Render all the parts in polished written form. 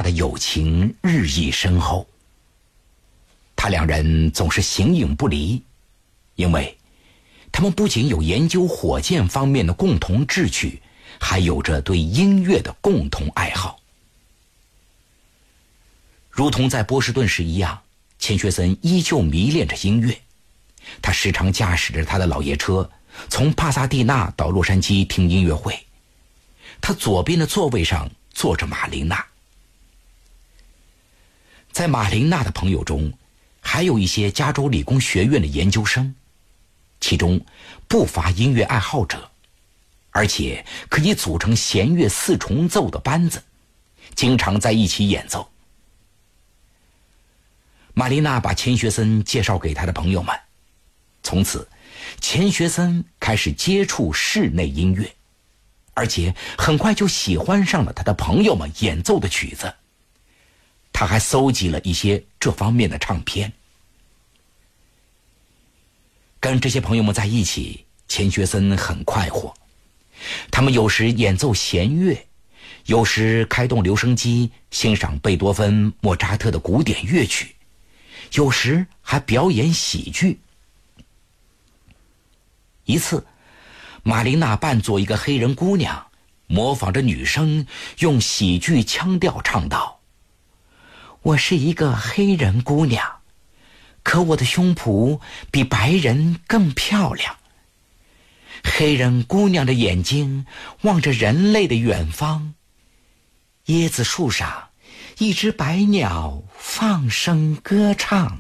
的友情日益深厚。他两人总是形影不离，因为他们不仅有研究火箭方面的共同志趣，还有着对音乐的共同爱好。如同在波士顿时一样，钱学森依旧迷恋着音乐。他时常驾驶着他的老爷车，从帕萨蒂纳到洛杉矶听音乐会。他左边的座位上坐着马琳娜。在马琳娜的朋友中，还有一些加州理工学院的研究生，其中不乏音乐爱好者，而且可以组成弦乐四重奏的班子，经常在一起演奏。马琳娜把钱学森介绍给他的朋友们，从此钱学森开始接触室内音乐，而且很快就喜欢上了他的朋友们演奏的曲子。他还搜集了一些这方面的唱片。跟这些朋友们在一起，钱学森很快活。他们有时演奏弦乐，有时开动留声机欣赏贝多芬、莫扎特的古典乐曲，有时还表演喜剧。一次，马琳娜扮作一个黑人姑娘，模仿着女生用喜剧腔调唱道：我是一个黑人姑娘，可我的胸脯比白人更漂亮。黑人姑娘的眼睛望着人类的远方，椰子树上一只白鸟放声歌唱。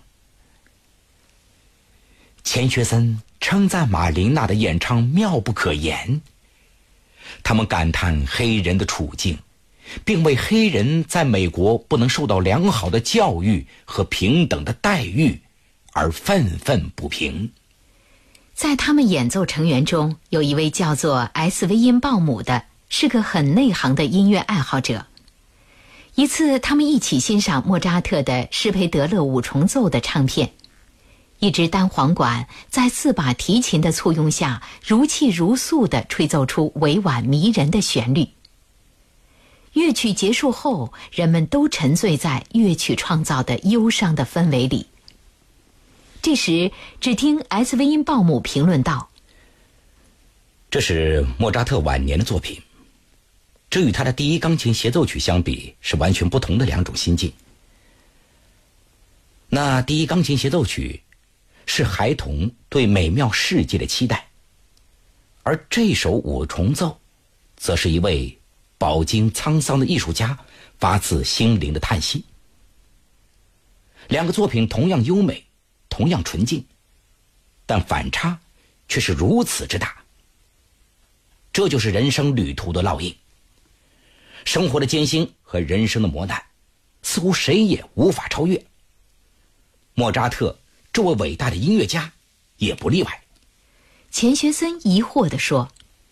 钱学森称赞马琳娜的演唱妙不可言。他们感叹黑人的处境，并为黑人在美国不能受到良好的教育和平等的待遇而愤愤不平。 在他们演奏成员中，有一位叫做S.威因鲍姆的，是个很内行的音乐爱好者。一次，他们一起欣赏莫扎特的施培德勒五重奏的唱片。一支单簧管在4把提琴的簇拥下，如泣如诉地吹奏出委婉迷人的旋律。乐曲结束后，人们都沉醉在乐曲创造的忧伤的氛围里。这时，只听 S 威因鲍姆评论道： 这是莫扎特晚年的作品，这与他的第一钢琴协奏曲相比是完全不同的两种心境。那第一钢琴协奏曲是孩童对美妙世界的期待，而这首五重奏则是一位饱经沧桑的艺术家发自心灵的叹息。两个作品同样优美，同样纯净，但反差却是如此之大。这就是人生旅途的烙印。生活的艰辛和人生的磨难，似乎谁也无法超越。莫扎特这位伟大的音乐家也不例外。 钱学森疑惑地说：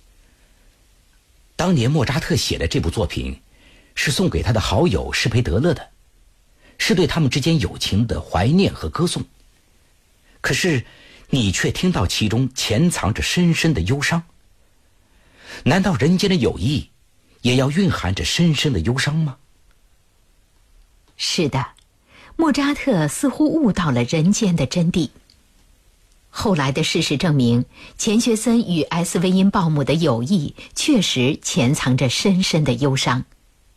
当年莫扎特写的这部作品是送给他的好友施培德勒的，是对他们之间友情的怀念和歌颂。可是你却听到其中潜藏着深深的忧伤。难道人间的友谊也要蕴含着深深的忧伤吗？ 是的，莫扎特似乎悟到了人间的真谛。后来的事实证明，钱学森与 S 威因鲍姆的友谊确实潜藏着深深的忧伤。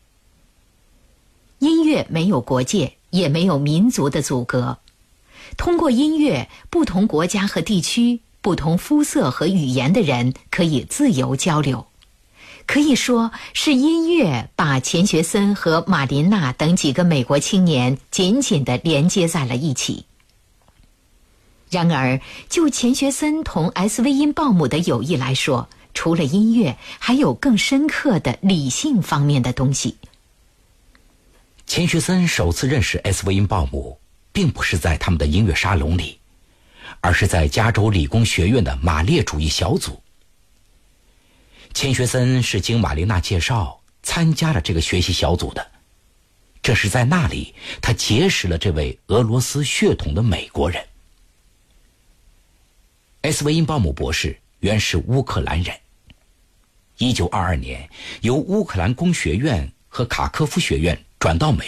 音乐没有国界，也没有民族的阻隔。通过音乐，不同国家和地区、不同肤色和语言的人可以自由交流。可以说是音乐把钱学森和马琳娜等几个美国青年紧紧地连接在了一起。然而，就钱学森同 S 威因鲍姆的友谊来说，除了音乐，还有更深刻的理性方面的东西。 钱学森首次认识 S 威因鲍姆，并不是在他们的音乐沙龙里，而是在加州理工学院的马列主义小组。钱学森是经马琳娜介绍参加了这个学习小组的，这是在那里他结识了这位俄罗斯血统的美国人。S 威因鲍姆博士原是乌克兰人，1922年由乌克兰工学院和卡科夫学院转到美